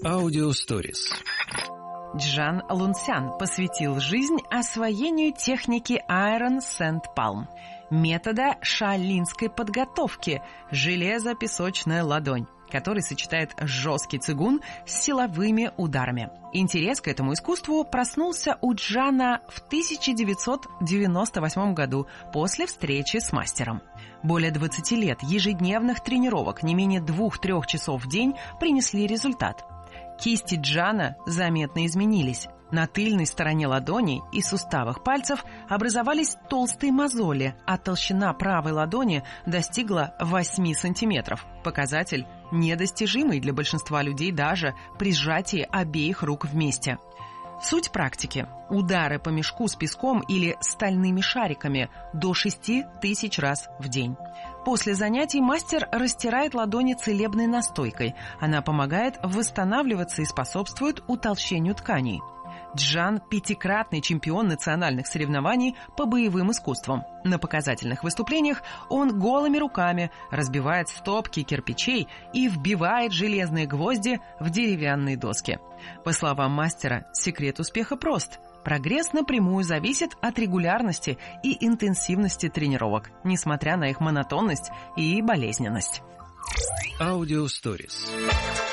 Audio Stories. Джан Лунсян посвятил жизнь освоению техники Iron Sand Palm, метода шаолиньской подготовки «железо-песочная ладонь», который сочетает жесткий цигун с силовыми ударами. Интерес к этому искусству проснулся у Джана в 1998 году после встречи с мастером. Более 20 лет ежедневных тренировок, не менее 2-3 часов в день, принесли результат. Кисти Джана заметно изменились. На тыльной стороне ладони и суставах пальцев образовались толстые мозоли, а толщина правой ладони достигла 8 сантиметров. Показатель недостижимый для большинства людей даже при сжатии обеих рук вместе. Суть практики – удары по мешку с песком или стальными шариками до 6000 раз в день. После занятий мастер растирает ладони целебной настойкой. Она помогает восстанавливаться и способствует утолщению тканей. Джан – 5-кратный чемпион национальных соревнований по боевым искусствам. На показательных выступлениях он голыми руками разбивает стопки кирпичей и вбивает железные гвозди в деревянные доски. По словам мастера, секрет успеха прост. Прогресс напрямую зависит от регулярности и интенсивности тренировок, несмотря на их монотонность и болезненность. Audio Stories.